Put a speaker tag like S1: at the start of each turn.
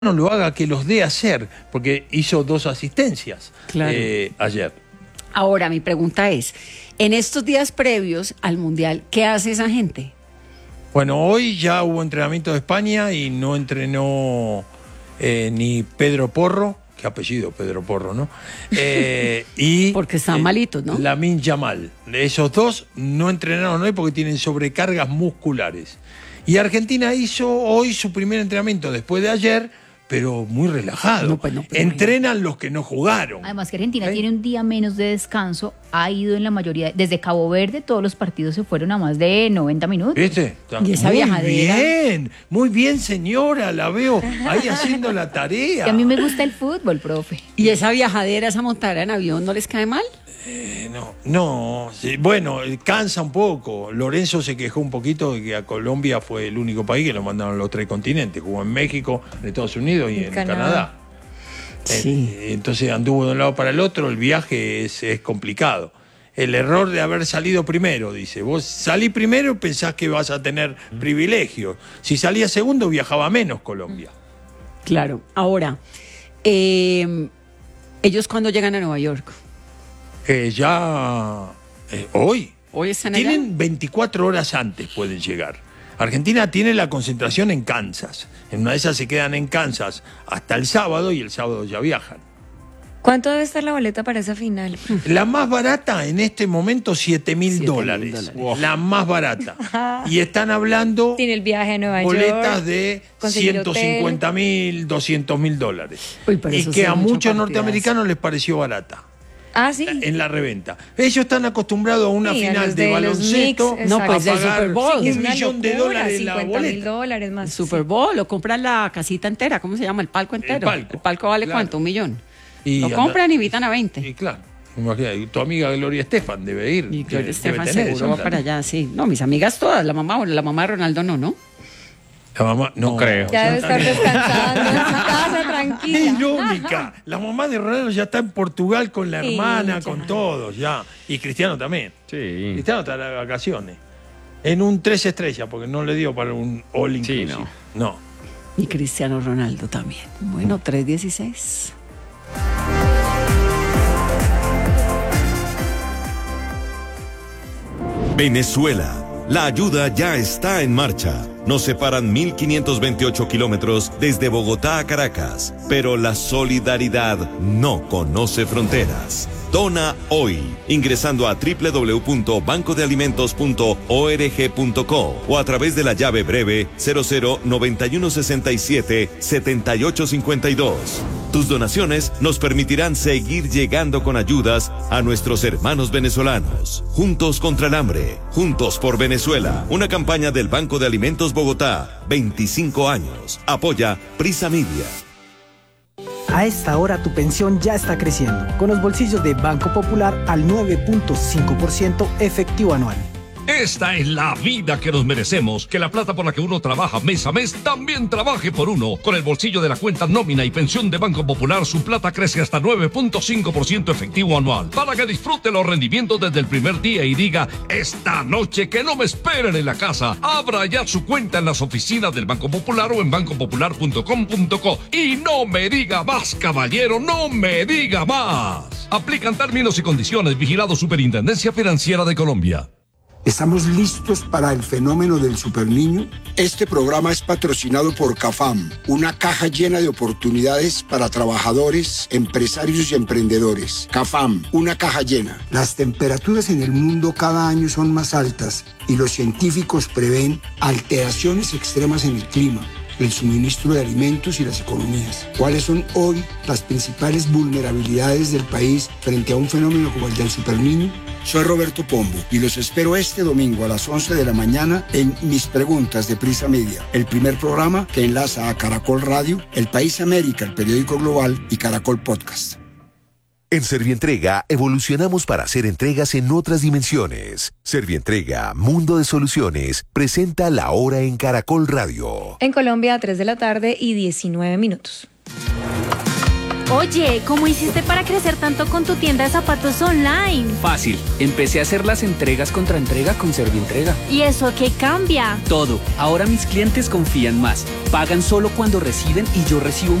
S1: no lo haga, que los dé a hacer, porque hizo 2 asistencias ayer.
S2: Ahora, mi pregunta es, en estos días previos al Mundial, ¿qué hace esa gente?
S1: Bueno, hoy ya hubo entrenamiento de España y no entrenó ni Pedro Porro, qué apellido Pedro Porro, ¿no? Y
S2: porque están malitos, ¿no?
S1: Lamine Yamal. Esos 2 no entrenaron hoy porque tienen sobrecargas musculares. Y Argentina hizo hoy su primer entrenamiento después de ayer, pero muy relajado. Entrenan los que no jugaron.
S3: Además que Argentina tiene un día menos de descanso, ha ido en la mayoría, desde Cabo Verde todos los partidos se fueron a más de 90 minutos.
S1: ¿Viste?
S2: Y esa viajadera.
S1: Muy bien señora, la veo ahí haciendo la tarea.
S3: Que a mí me gusta el fútbol, profe.
S2: ¿Y esa viajadera, esa montada en avión, no les cae mal?
S1: No, sí, bueno, cansa un poco. Lorenzo se quejó un poquito de que a Colombia fue el único país que lo mandaron a los 3 continentes. Jugó en México, en Estados Unidos y en Canadá.
S2: Sí.
S1: Entonces anduvo de un lado para el otro, el viaje es complicado. El error de haber salido primero, dice. Vos salí primero y pensás que vas a tener privilegios. Si salías segundo, viajaba menos Colombia.
S2: Claro. Ahora, ¿ellos cuándo llegan a Nueva York?
S1: Hoy.
S2: ¿Hoy están allá?
S1: Tienen 24 horas antes, pueden llegar. Argentina tiene la concentración en Kansas. En una de esas se quedan en Kansas hasta el sábado y el sábado ya viajan.
S4: ¿Cuánto debe estar la boleta para esa final?
S1: La más barata en este momento, $7.000.
S2: Wow.
S1: La más barata. Y están hablando
S4: Tiene el viaje a Nueva
S1: boletas
S4: York,
S1: de
S4: conseguir
S1: $150.000, $200.000.
S2: Uy, pero
S1: Y
S2: eso
S1: que
S2: sí
S1: a
S2: es mucha
S1: muchos
S2: cantidad.
S1: norteamericanos les pareció barata.
S4: Ah, sí.
S1: En la reventa. Ellos están acostumbrados a una
S4: Sí, a
S1: final
S4: los
S1: de
S4: de los
S1: baloncesto.
S4: Knicks,
S2: No, pues
S1: a
S2: del
S1: pagar
S2: Super Bowl.
S4: Sí, que es
S1: $1
S4: una
S1: millón
S4: locura,
S1: la
S4: $50.000
S1: boleta.
S4: más.
S2: El Super Bowl, o compran la casita entera, ¿cómo se llama? El palco entero.
S1: El
S2: palco vale
S1: claro.
S2: ¿cuánto? $1 millón.
S1: Y
S2: Lo compran y invitan a 20.
S1: Y claro, imagínate, tu amiga Gloria Estefan debe ir.
S2: Y Gloria
S1: debe
S2: Estefan
S1: tener
S2: seguro
S1: esa
S2: va
S1: plata.
S2: para allá, sí. No, mis amigas todas, la mamá de Ronaldo no.
S1: La mamá, no creo.
S4: Ya debe estar descansando en su casa, tranquila.
S1: Es irónica. La mamá de Ronaldo ya está en Portugal con la
S4: Sí,
S1: hermana,
S4: ya.
S1: con todos, ya. Y Cristiano también.
S5: Sí.
S1: Cristiano está de vacaciones. En un 3 estrellas, porque no le dio para un all inclusive.
S5: Sí,
S1: No.
S2: Y Cristiano Ronaldo también. Bueno, 3.16.
S6: Venezuela. La ayuda ya está en marcha. Nos separan 1.528 kilómetros desde Bogotá a Caracas, pero la solidaridad no conoce fronteras. Dona hoy, ingresando a www.bancodealimentos.org.co o a través de la llave breve 0091677852. Tus donaciones nos permitirán seguir llegando con ayudas a nuestros hermanos venezolanos. Juntos contra el hambre, juntos por Venezuela. Una campaña del Banco de Alimentos Bogotá, 25 años. Apoya Prisa Media.
S7: A esta hora tu pensión ya está creciendo, con los bolsillos de Banco Popular al 9.5% efectivo anual.
S8: Esta es la vida que nos merecemos, que la plata por la que uno trabaja mes a mes también trabaje por uno. Con el bolsillo de la cuenta nómina y pensión de Banco Popular, su plata crece hasta 9.5% efectivo anual, para que disfrute los rendimientos desde el primer día y diga, esta noche que no me esperen en la casa. Abra ya su cuenta en las oficinas del Banco Popular o en bancopopular.com.co. Y no me diga más, caballero, no me diga más. Aplican términos y condiciones. Vigilado Superintendencia Financiera de Colombia.
S9: ¿Estamos listos para el fenómeno del superniño? Este programa es patrocinado por CAFAM, una caja llena de oportunidades para trabajadores, empresarios y emprendedores. CAFAM, una caja llena. Las temperaturas en el mundo cada año son más altas y los científicos prevén alteraciones extremas en el clima, el suministro de alimentos y las economías. ¿Cuáles son hoy las principales vulnerabilidades del país frente a un fenómeno como el del superniño? Soy Roberto Pombo y los espero este domingo a las 11 de la mañana en Mis Preguntas de Prisa Media, el primer programa que enlaza a Caracol Radio, El País América, el periódico global y Caracol Podcast.
S6: En Servientrega evolucionamos para hacer entregas en otras dimensiones. Servientrega, Mundo de Soluciones, presenta La Hora en Caracol Radio.
S4: En Colombia, 3 de la tarde y 19 minutos.
S5: Oye, ¿cómo hiciste para crecer tanto con tu tienda de zapatos online?
S10: Fácil, empecé a hacer las entregas contra entrega con Servientrega.
S5: ¿Y eso qué cambia?
S10: Todo, ahora mis clientes confían más, pagan solo cuando reciben y yo recibo